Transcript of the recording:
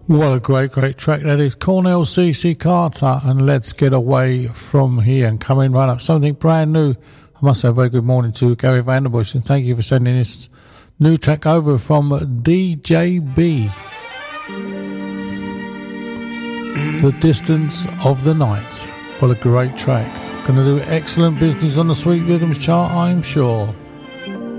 What a great track that is. Cornell CC Carter and Let's Get Away From Here. And coming right up, something brand new. I must say a very good morning to Gary Vanderbush, and thank you for sending this new track over from DJB. The Distance of the Night. What a great track. Going to do excellent business on the Sweet Rhythms chart, I'm sure.